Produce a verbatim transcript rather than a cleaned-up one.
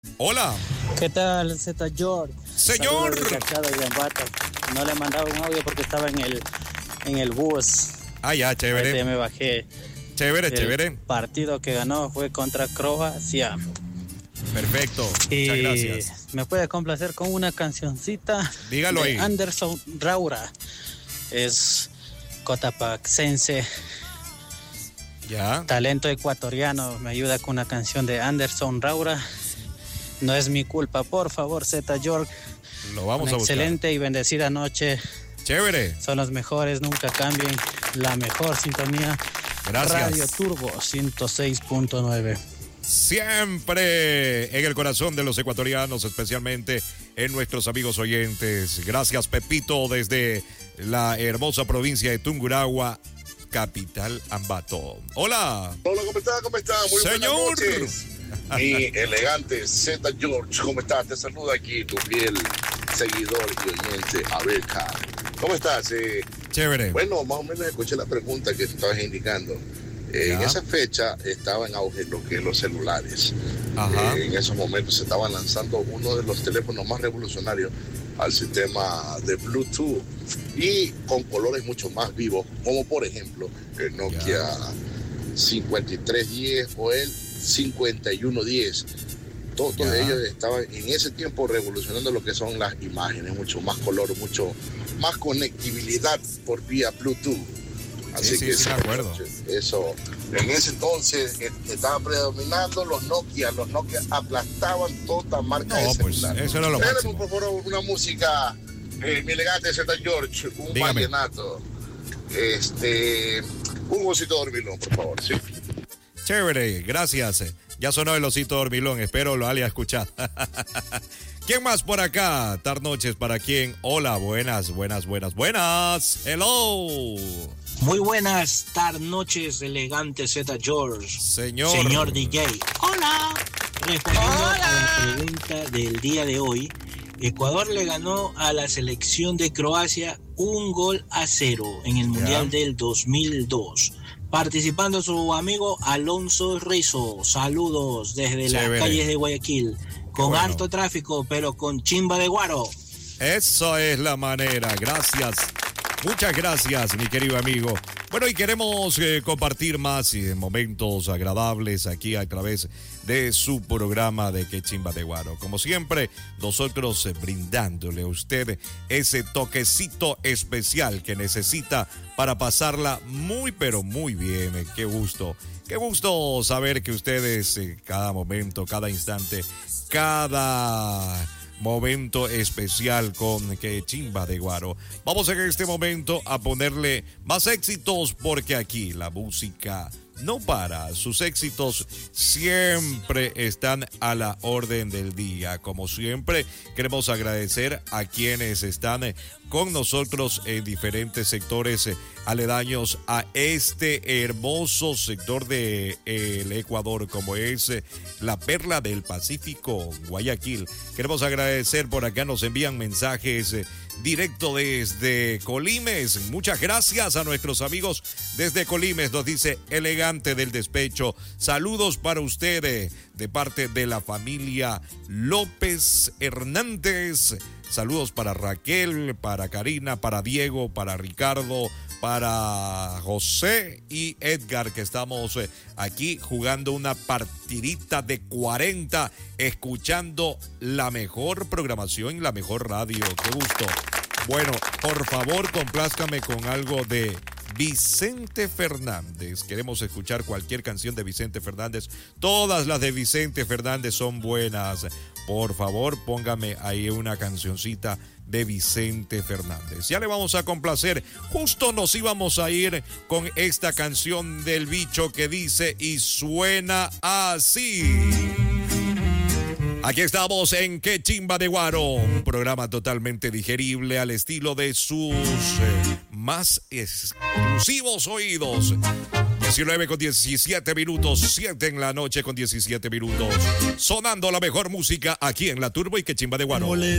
Hola. ¿Qué tal, Z George? Señor. No le mandaba un audio porque estaba en el en el bus. Ah, ya, chévere. Ahorita ya me bajé. Chévere, el chévere. El partido que ganó fue contra Croacia. Perfecto. Y muchas gracias. Me puede complacer con una cancioncita. Dígalo de ahí. Anderson Raura. Es cotapaxense. Ya. Talento ecuatoriano. Me ayuda con una canción de Anderson Raura. No es mi culpa, por favor, Z George. Lo vamos Una a buscar. Excelente y bendecida noche. Chévere. Son los mejores, nunca cambien. La mejor sintonía. Gracias. Radio Turbo ciento seis punto nueve. Siempre en el corazón de los ecuatorianos, especialmente en nuestros amigos oyentes. Gracias, Pepito, desde la hermosa provincia de Tungurahua, capital Ambato. Hola. Hola, ¿cómo está? ¿Cómo está? Muy Señor. buenas noches. Mi elegante Z George, ¿cómo estás? Te saluda aquí tu fiel seguidor y oyente Abel K. ¿Cómo estás? Eh, Chévere. Bueno, más o menos escuché la pregunta que estabas indicando. Eh, en esa fecha estaba en auge lo que es los celulares. Ajá. Eh, en esos momentos se estaba lanzando uno de los teléfonos más revolucionarios al sistema de Bluetooth y con colores mucho más vivos, como por ejemplo el Nokia ya. cincuenta y tres diez o el cincuenta y uno diez. Todos ya. ellos estaban en ese tiempo revolucionando lo que son las imágenes, mucho más color, mucho más conectividad por vía Bluetooth. Así sí, que sí, sí, me acuerdo. Eso, en ese entonces estaban predominando los Nokia, los Nokia aplastaban toda marca no, de pues, celular. eso era lo Tenemos, máximo. por favor, una música, eh, mi elegante Z George, un Dígame. vallenato, este, un osito dormilón, por favor, sí. Chévere, gracias. Ya sonó el osito dormilón, espero lo haya escuchado. ¿Quién más por acá? Tar noches para quién. Hola, buenas, buenas, buenas, buenas. Hello. Muy buenas tar noches, elegante Z George. Señor. Señor D J. Hola. Respondiendo Hola. a la pregunta del día de hoy, Ecuador le ganó a la selección de Croacia un gol a cero en el Mundial ya. del dos mil dos. Participando su amigo Alonso Rizo. Saludos desde Chévere. las calles de Guayaquil. Con bueno. harto tráfico, pero con chimba de guaro. Eso es la manera. Gracias. Muchas gracias, mi querido amigo. Bueno, y queremos eh, compartir más eh, momentos agradables aquí a través de su programa de Que Chimba de Guaro. Como siempre, nosotros eh, brindándole a usted ese toquecito especial que necesita para pasarla muy, pero muy bien. Eh, qué gusto. Qué gusto saber que ustedes eh, cada momento, cada instante, cada momento especial con Que Chimba de Guaro. Vamos en este momento a ponerle más éxitos porque aquí la música no para. Sus éxitos siempre están a la orden del día. Como siempre, queremos agradecer a quienes están con nosotros en diferentes sectores aledaños a este hermoso sector del de Ecuador, como es la perla del Pacífico, Guayaquil. Queremos agradecer, por acá nos envían mensajes directo desde Colimes. Muchas gracias a nuestros amigos desde Colimes, nos dice Elegante del Despecho. Saludos para ustedes de parte de la familia López Hernández. Saludos para Raquel, para Karina, para Diego, para Ricardo, para José y Edgar, que estamos aquí jugando una partidita de cuarenta, escuchando la mejor programación y la mejor radio. ¡Qué gusto! Bueno, por favor, complázcame con algo de Vicente Fernández. Queremos escuchar cualquier canción de Vicente Fernández. Todas las de Vicente Fernández son buenas. Por favor, póngame ahí una cancioncita de Vicente Fernández. Ya le vamos a complacer. Justo nos íbamos a ir con esta canción del bicho que dice y suena así. Aquí estamos en Que Chimba de Guaro, un programa totalmente digerible al estilo de sus eh, más exclusivos oídos. diecinueve con diecisiete minutos, siete en la noche con diecisiete minutos. Sonando la mejor música aquí en la Turbo y Que Chimba de Guaro.